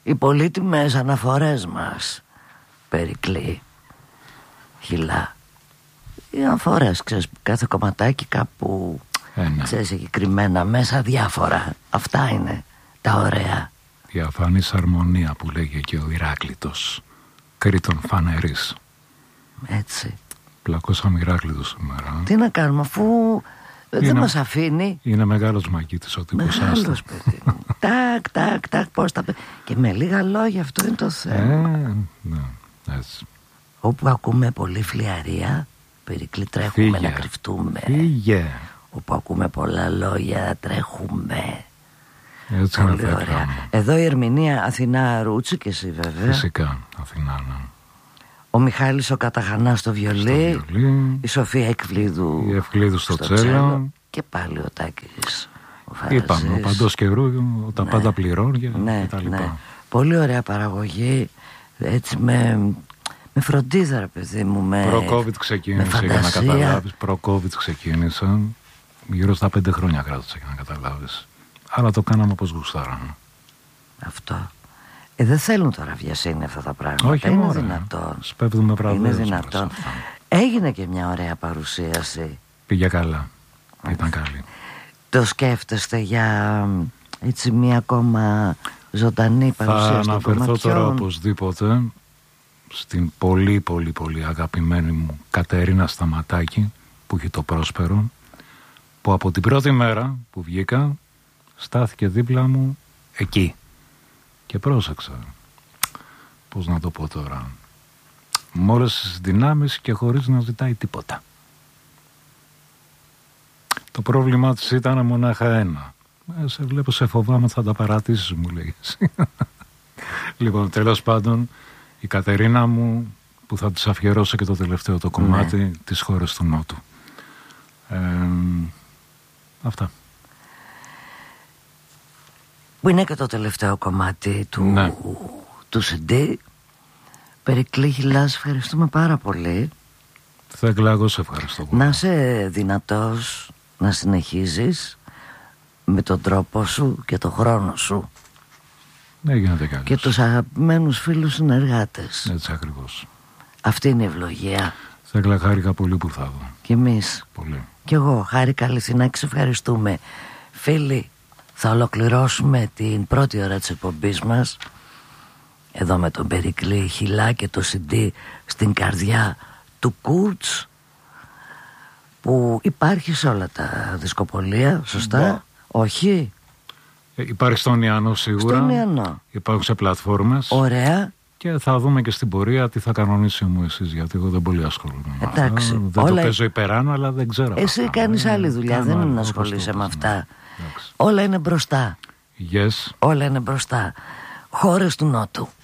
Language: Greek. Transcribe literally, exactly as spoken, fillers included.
οι πολύτιμες αναφορές μας, Περικλή, Χιλά. Οι αναφορές, ξέρεις, κάθε κομματάκι κάπου, ε, ναι. ξέρεις, συγκεκριμένα μέσα διάφορα. Αυτά είναι τα ωραία. Διαφανής αρμονία που λέγει και ο Ηράκλειτος, Κρήτον φανερής. Έτσι. Πλακώσαμε Ηράκλειτο σήμερα. Τι να κάνουμε, αφού είναι, δεν μας αφήνει. Είναι μεγάλος μαγίτης ο τύπος. Μεγάλος, παιδί μου. Τάκ, τάκ, τάκ, πώς τα... Και με λίγα λόγια, αυτό είναι το θέμα. Ε, ναι, έτσι. Όπου ακούμε πολύ φλιαρία, Περικλή, τρέχουμε Φύγε. να κρυφτούμε. Φύγε. Όπου ακούμε πολλά λόγια, τρέχουμε. Έτσι πολύ ωραία. Πράγμα. Εδώ η Ερμηνεία Αθηνά Ρούτσι και εσύ βέβαια. Φυσικά, Αθηνά, ναι. Ο Μιχάλης ο Καταχανάς στο βιολί, στο βιολί, η Σοφία Εκβλίδου, η Ευκλίδου στο, στο τσέλο και πάλι ο Τάκης ο είπαμε, ο Παντός Καιρού, τα ναι. πάντα πληρώνει ναι, και τα λοιπά. Ναι. Πολύ ωραία παραγωγή, έτσι με, με φροντίδα, ρε παιδί μου, με Προ-COVID ξεκίνησε, για να καταλάβεις. Προ-COVID ξεκίνησε, γύρω στα πέντε χρόνια κράτησε, για να καταλάβεις. Αλλά το κάναμε όπως γουστάραμε. Αυτό. Ε, δεν θέλουν τώρα βιασύνη αυτά τα πράγματα. Όχι, είναι μωρέ. δυνατόν. Σπέβδουμε βραβεύσεις. Είναι δυνατόν. Έγινε και μια ωραία παρουσίαση. Πήγε καλά. Ήταν καλή. Το σκέφτεστε για έτσι μια ακόμα ζωντανή παρουσίαση? Θα αναφερθώ τώρα οπωσδήποτε στην πολύ πολύ πολύ αγαπημένη μου Κατερίνα Σταματάκη, που έχει το Πρόσπερο, που από την πρώτη μέρα που βγήκα στάθηκε δίπλα μου εκεί. Και πρόσεξα, πώς να το πω τώρα, με όλες τις δυνάμεις και χωρίς να ζητάει τίποτα. Το πρόβλημά της ήταν μονάχα ένα. Ε, σε βλέπω, σε φοβάμαι, θα τα παρατήσεις, μου λέει. Λοιπόν, τέλος πάντων, η Κατερίνα μου, που θα της αφιερώσω και το τελευταίο το κομμάτι, ναι. τις χώρες του Νότου. Ε, αυτά. Που είναι και το τελευταίο κομμάτι του, ναι. του σι ντι. Περικλή Χιλάς, ευχαριστούμε πάρα πολύ. Θα εκλάγω, σε ευχαριστώ πολύ. Να είσαι δυνατός να συνεχίζεις με τον τρόπο σου και τον χρόνο σου. Ναι, γίνεται κι και τους αγαπημένους φίλους συνεργάτες. Έτσι ακριβώς. Αυτή είναι η ευλογία. Θα εκλά, χάρηκα πολύ που θα δω. Κι εμείς. Πολύ. Κι εγώ χάρηκα αληθινά και σε ευχαριστούμε. Φίλοι, θα ολοκληρώσουμε την πρώτη ώρα της εκπομπής μας εδώ με τον Περικλή Χιλά και το σι ντι στην καρδιά του Κούρτς, που υπάρχει σε όλα τα δισκοπολία, σωστά? Μπα. Όχι? Ε, υπάρχει στον Ιαννό σίγουρα. Στον Ιαννό. Υπάρχουν σε πλατφόρμες. Ωραία. Και θα δούμε και στην πορεία τι θα κανονίσει μου εσείς, γιατί εγώ δεν πολύ ασχολούμαι. Εντάξει. Α, δεν όλα... το παίζω υπεράνω, αλλά δεν ξέρω. Εσύ αυτά. Κάνεις ε, άλλη δουλειά, δεν είναι να ασχολείσαι με αυτά. Ναι. Όλα είναι μπροστά. Yes. Όλα είναι μπροστά. Χώρες του Νότου.